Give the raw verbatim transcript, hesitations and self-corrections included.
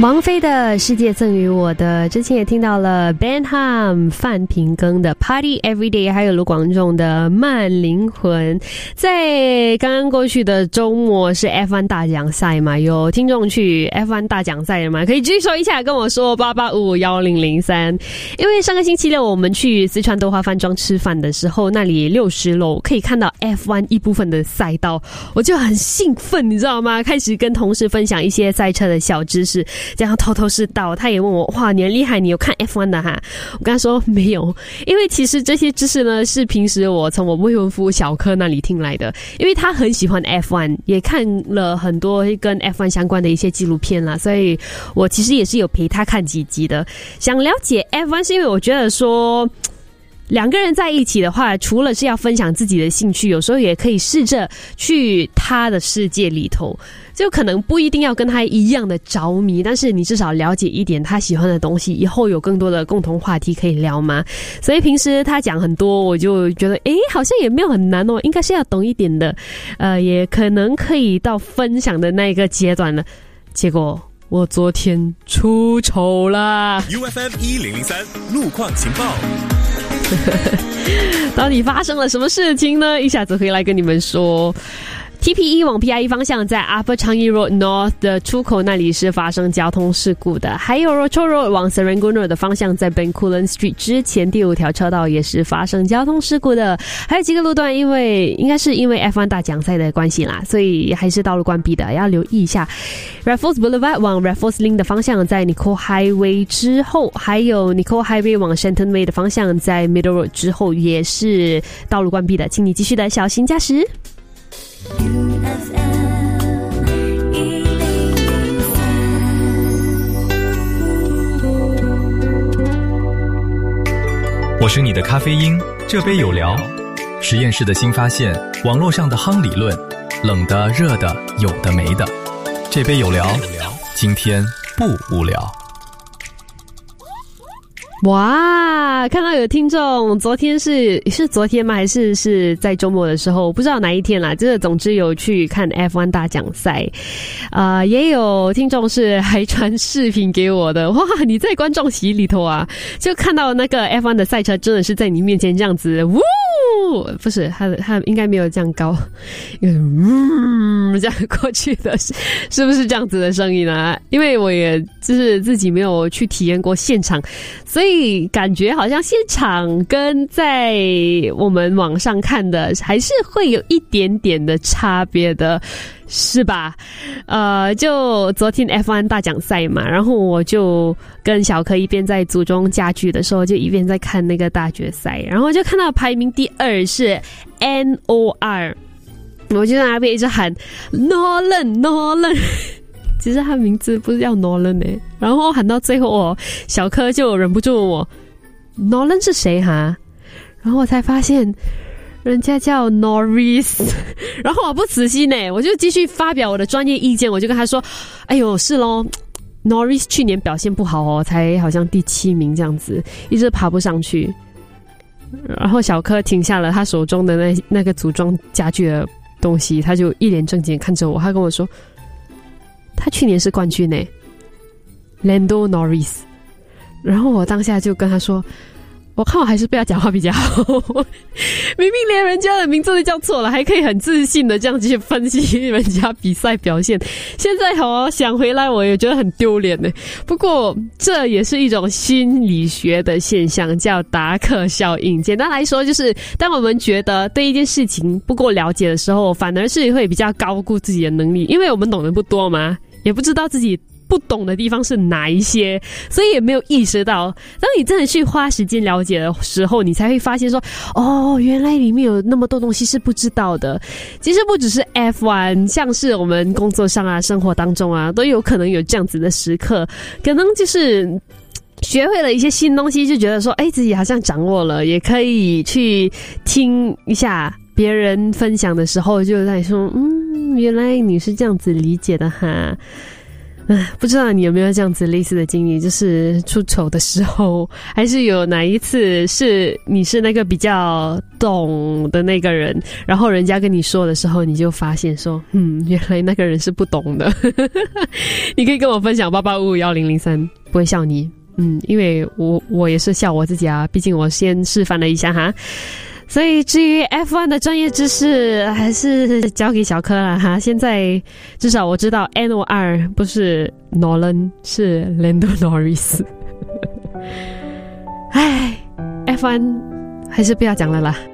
王菲的世界赠予我的，之前也听到了 Ben Ham 范平庚的 Party Everyday， 还有卢广仲的慢灵魂。在刚刚过去的周末是 F 一 大奖赛嘛，有听众去 F 一 大奖赛了吗？可以举手一下跟我说八八五一零零三。因为上个星期六我们去四川豆花饭庄吃饭的时候，那里六十楼可以看到 F 一 一部分的赛道，我就很兴奋，你知道吗？开始跟同事分享一些赛车的小知识，这样头头是道。他也问我，哇，你很厉害，你有看 F 一 的哈？我跟他说没有，因为其实这些知识呢是平时我从我未婚夫小柯那里听来的，因为他很喜欢 F 一， 也看了很多跟 F 一 相关的一些纪录片啦，所以我其实也是有陪他看几集的。想了解 F 一 是因为我觉得说两个人在一起的话，除了是要分享自己的兴趣，有时候也可以试着去他的世界里头，就可能不一定要跟他一样的着迷，但是你至少了解一点他喜欢的东西，以后有更多的共同话题可以聊嘛。所以平时他讲很多，我就觉得诶好像也没有很难哦，应该是要懂一点的，呃，也可能可以到分享的那个阶段了。结果我昨天出丑啦 U F M 一零零三路况情报到底发生了什么事情呢？一下子回来跟你们说。T P 一 往 P I 一方向在 Upper Changi Road North 的出口那里是发生交通事故的，还有 Rochor Road 往 Serangoon Road 的方向在 Bencoolen Street 之前第五条车道也是发生交通事故的，还有几个路段因为应该是因为 F 一 大奖赛的关系啦，所以还是道路关闭的，要留意一下。Raffles Boulevard 往 Raffles Link 的方向在 Nicole Highway 之后，还有 Nicole Highway 往 Shenton Way 的方向在 Middle Road 之后也是道路关闭的，请你继续的小心驾驶。 我是你的咖啡因，这杯有聊。实验室的新发现，网络上的夯理论，冷的、热的，有的没的。这杯有聊，今天不无聊。 哇，看到有听众昨天是是昨天吗？还是是在周末的时候？不知道哪一天啦。这总之有去看 F 一 大奖赛，呃，也有听众是还传视频给我的。哇，你在观众席里头啊，就看到那个 F 一 的赛车真的是在你面前这样子，呜，不是他的他应该没有这样高，嗯，这样过去的，是不是这样子的声音呢？因为我也就是自己没有去体验过现场，所以。所以感觉好像现场跟在我们网上看的还是会有一点点的差别的，是吧？呃，就昨天 F 一 大奖赛嘛，然后我就跟小柯一边在组装家具的时候，就一边在看那个大决赛，然后就看到排名第二是 N O R， 我就在那边一直喊 Nolan Nolan。其实他名字不是叫 Nolan 欸，然后喊到最后哦，小柯就忍不住问我 Nolan 是谁哈？然后我才发现人家叫 Norris， 然后我不死心呢，我就继续发表我的专业意见，我就跟他说，哎呦是咯 Norris 去年表现不好哦，才好像第七名这样子，一直爬不上去。然后小柯停下了他手中的那那个组装家具的东西，他就一脸正经看着我，他跟我说他去年是冠军呢 Lando Norris。 然后我当下就跟他说，我看我还是不要讲话比较好明明连人家的名字都叫错了，还可以很自信的这样去分析人家比赛表现，现在好想回来我也觉得很丢脸呢。不过这也是一种心理学的现象，叫达克效应。简单来说就是当我们觉得对一件事情不够了解的时候，反而是会比较高估自己的能力，因为我们懂得不多嘛，也不知道自己不懂的地方是哪一些，所以也没有意识到，当你真的去花时间了解的时候，你才会发现说，哦，原来里面有那么多东西是不知道的。其实不只是 F 一， 像是我们工作上啊，生活当中啊，都有可能有这样子的时刻，可能就是学会了一些新东西，就觉得说，哎，自己好像掌握了，也可以去听一下别人分享的时候，就在说，嗯，原来你是这样子理解的哈。 不知道你有没有这样子类似的经历，就是出糗的时候，还是有哪一次是你是那个比较懂的那个人，然后人家跟你说的时候，你就发现说嗯，原来那个人是不懂的。你可以跟我分享八八五五一零零三，不会笑你，嗯，因为我我也是笑我自己啊，毕竟我先示范了一下哈。所以至于 F 一 的专业知识还是交给小柯了哈，现在至少我知道 N O 二 不是 Nolan 是 Lando Norris。唉 F 一 还是不要讲了啦。